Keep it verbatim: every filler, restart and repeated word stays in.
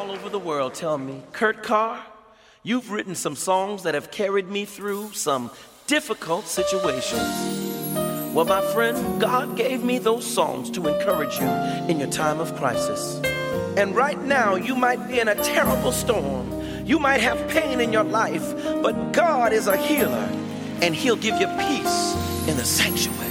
all over the world tell me, Kurt Carr, you've written some songs that have carried me through some difficult situations. Well, my friend, God gave me those songs to encourage you in your time of crisis. And right now, you might be in a terrible storm. You might have pain in your life, but God is a healer, and He'll give you peace in the sanctuary.